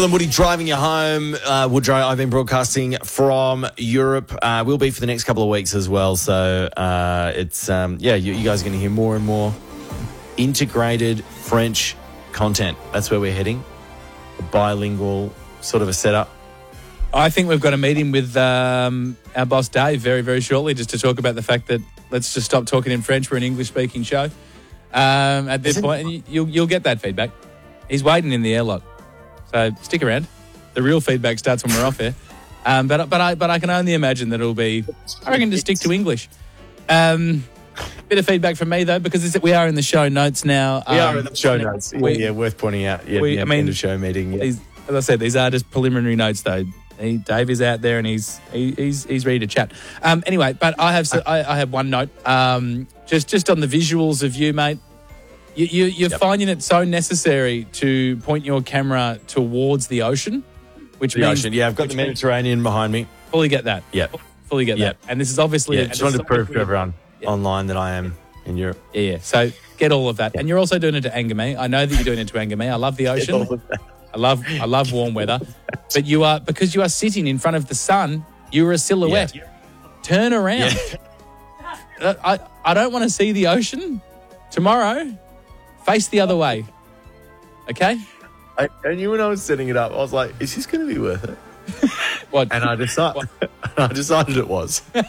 Woody driving you home. Woodrow, I've been broadcasting from Europe. We'll be for the next couple of weeks as well. So it's, you guys are going to hear more and more integrated French content. That's where we're heading. A bilingual sort of a setup. I think we've got a meeting with our boss Dave very, very shortly just to talk about the fact that let's just stop talking in French. We're an English-speaking show at this point. And you'll get that feedback. He's waiting in the airlock. So stick around. The real feedback starts when we're off air. But I can only imagine that it'll be, I reckon, to stick to English. Bit of feedback from me, though, because we are in the show notes now. We are in the show notes. Worth pointing out. End of show meeting. Yeah. As I said, these are just preliminary notes, though. Dave is out there and he's ready to chat. Anyway, but I have one note. Just on the visuals of you, mate. You're finding it so necessary to point your camera towards the ocean, which means ocean. Yeah, I've got the Mediterranean behind me. Fully get that. Yeah, fully get that. And this is obviously just wanted to prove to everyone online that I am in Europe. Yeah. So get all of that, and you're also doing it to anger me. I know that you're doing it to anger me. I love the ocean. I love warm weather, but because you are sitting in front of the sun, you're a silhouette. Yeah. Turn around. Yeah. I don't want to see the ocean tomorrow. Face the other way. Okay? I knew when I was setting it up, I was like, is this going to be worth it? What? And I decided it was. All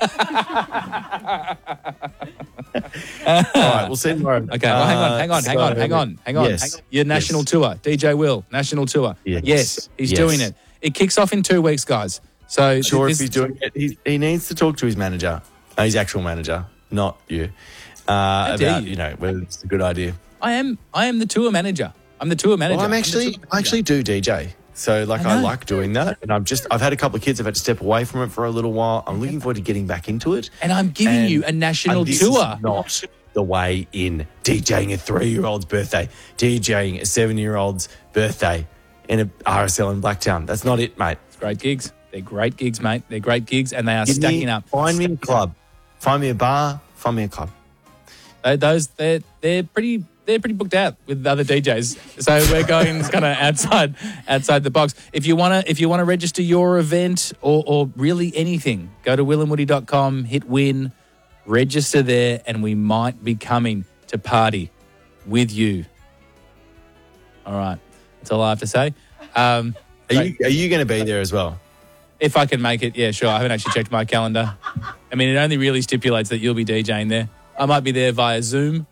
right, we'll see you tomorrow. Okay, well, hang on. Yes. Your national tour, DJ Will, national tour. Yes, he's doing it. It kicks off in 2 weeks, guys. So sure, if he's doing it, he needs to talk to his manager, his actual manager, not you, about whether it's a good idea. I am the tour manager. I'm the tour manager. Well, I actually do DJ. So I like doing that. And I've had a couple of kids. I've had to step away from it for a little while. I'm looking forward to getting back into it. And I'm giving you a national this tour. Is not the way in. DJing a 3-year-old's birthday, DJing a 7-year-old's birthday in a RSL in Blacktown. That's not it, mate. It's great gigs. They're great gigs, mate. They're great gigs, and they are stacking up. Find me a club. Find me a bar. Find me a club. They're pretty booked out with other DJs, so we're going kind of outside the box. If you want to register your event or really anything, go to willandwoody.com, hit win, register there, and we might be coming to party with you. All right, that's all I have to say. Are you going to be there as well? If I can make it, yeah, sure. I haven't actually checked my calendar. I mean, it only really stipulates that you'll be DJing there. I might be there via Zoom.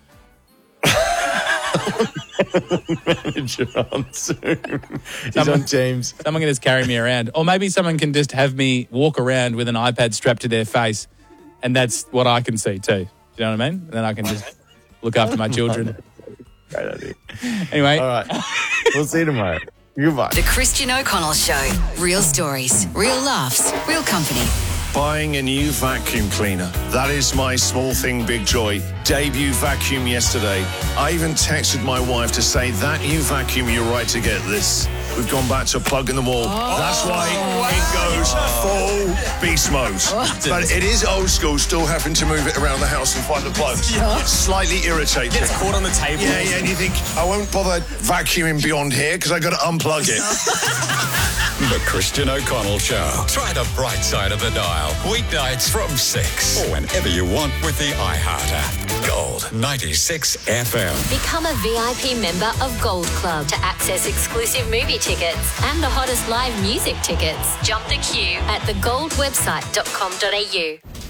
Manager on Zoom. He's on Teams. Someone can just carry me around. Or maybe someone can just have me walk around with an iPad strapped to their face, and that's what I can see too. Do you know what I mean? And then I can just look after my children. Great idea. Anyway. All right. We'll see you tomorrow. Goodbye. The Christian O'Connell Show. Real stories, real laughs, real company. Buying a new vacuum cleaner. That is my small thing, big joy. Debut vacuum yesterday. I even texted my wife to say, that new vacuum, you're right to get this. We've gone back to plug in the wall. That's why it goes full beast mode. But it is old school, still having to move it around the house and find the plug. Yeah. Slightly irritating. It's caught on the table. Yeah, and you think, I won't bother vacuuming beyond here because I've got to unplug it. The Christian O'Connell Show. Try the bright side of the dial. Weeknights from 6. Or whenever you want with the iHeart app. Gold 96 FM. Become a VIP member of Gold Club to access exclusive movie tickets and the hottest live music tickets. Jump the queue at thegoldwebsite.com.au.